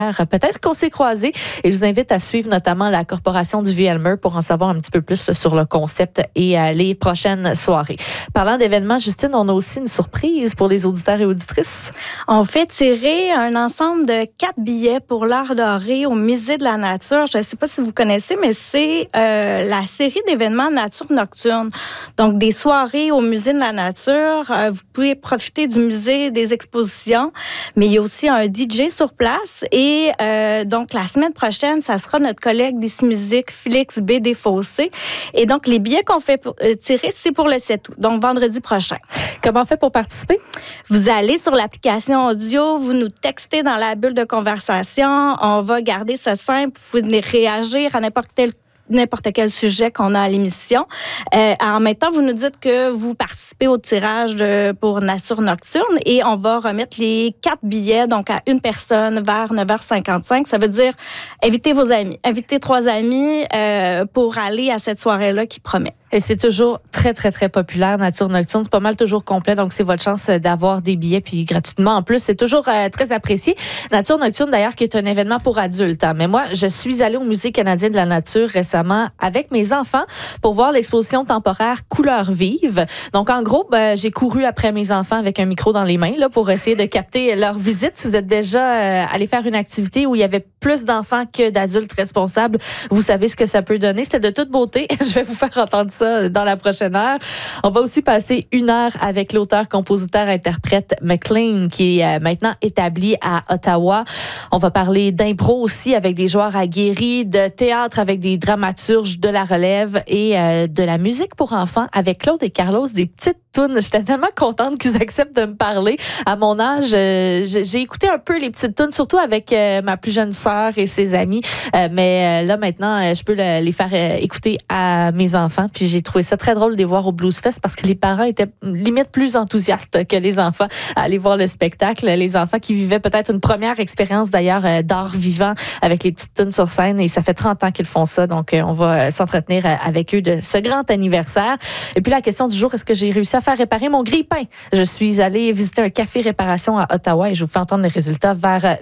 Peut-être qu'on s'est croisés et je vous invite à suivre notamment la Corporation du Vieux-Elmer pour en savoir un petit peu plus là, sur le concept et les prochaines soirées. Parlant d'événements, Justine, on a aussi une surprise pour les auditeurs et auditrices. On fait tirer un ensemble de 4 billets pour l'Art doré au Musée de la Nature. Je ne sais pas si vous connaissez, mais c'est la série d'événements Nature Nocturne. Donc, des soirées au Musée de la Nature. Vous pouvez profiter du musée, des expositions, mais il y a aussi un DJ sur place. Et donc, la semaine prochaine, ça sera notre collègue d'Ici Musique, Félix B. Desfossés. Et donc, les billets qu'on fait tirer, c'est pour le 7 août, donc vendredi prochain. Comment on fait pour participer? Vous allez sur l'application audio, vous nous textez dans la bulle de conversation. On va garder ça simple. Vous pouvez réagir à n'importe quel sujet qu'on a à l'émission. En même temps, vous nous dites que vous participez au tirage pour Nature Nocturne et on va remettre les 4 billets donc à une personne vers 9h55. Ça veut dire invitez vos amis, invitez 3 amis pour aller à cette soirée-là qui promet. Et c'est toujours très, très, très populaire, Nature Nocturne. C'est pas mal toujours complet, donc c'est votre chance d'avoir des billets, puis gratuitement en plus. C'est toujours très apprécié. Nature Nocturne, d'ailleurs, qui est un événement pour adultes. Hein. Mais moi, je suis allée au Musée canadien de la nature récemment avec mes enfants pour voir l'exposition temporaire Couleurs vives. Donc, en gros, j'ai couru après mes enfants avec un micro dans les mains là, pour essayer de capter leur visite. Si vous êtes déjà allé faire une activité où il y avait plus d'enfants que d'adultes responsables, vous savez ce que ça peut donner. C'était de toute beauté. Je vais vous faire entendre ça dans la prochaine heure. On va aussi passer 1 heure avec l'auteur, compositeur, interprète McLean, qui est maintenant établi à Ottawa. On va parler d'impro aussi avec des joueurs aguerris, de théâtre avec des dramaturges de la relève et de la musique pour enfants avec Claude et Carlos, des petites tounes. J'étais tellement contente qu'ils acceptent de me parler. À mon âge, j'ai écouté un peu les petites tounes, surtout avec ma plus jeune sœur et ses amis. Mais là, maintenant, je peux les faire écouter à mes enfants. Puis j'ai trouvé ça très drôle de les voir au Blues Fest parce que les parents étaient limite plus enthousiastes que les enfants à aller voir le spectacle. Les enfants qui vivaient peut-être une première expérience d'ailleurs d'art vivant avec les petites tounes sur scène et ça fait 30 ans qu'ils font ça. Donc, on va s'entretenir avec eux de ce grand anniversaire. Et puis la question du jour, est-ce que j'ai réussi à faire réparer mon grille-pain? Je suis allée visiter un café réparation à Ottawa et je vous fais entendre les résultats vers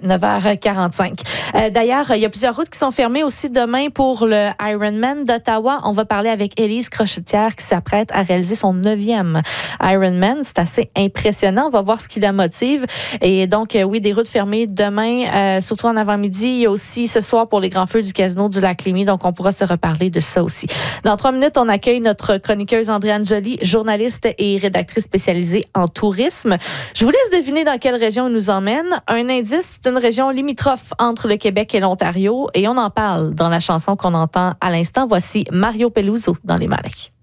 9h45. D'ailleurs, il y a plusieurs routes qui sont fermées aussi demain pour le Ironman d'Ottawa. On va parler avec Élise Crochetière qui s'apprête à réaliser son 9e Ironman. C'est assez impressionnant. On va voir ce qui la motive. Et donc, oui, des routes fermées demain, surtout en avant-midi. Il y a aussi ce soir pour les grands feux du casino du Lac-Lémy. Donc, on pourra se reparler de ça aussi. Dans 3 minutes, on accueille notre chroniqueuse Andréane Joly, journaliste et rédactrice spécialisée en tourisme. Je vous laisse deviner dans quelle région elle nous emmène. Un indice, c'est une région limitrophe entre le Québec et l'Ontario. Et on en parle dans la chanson qu'on entend à l'instant. Voici Mario Peluso dans Les Malais.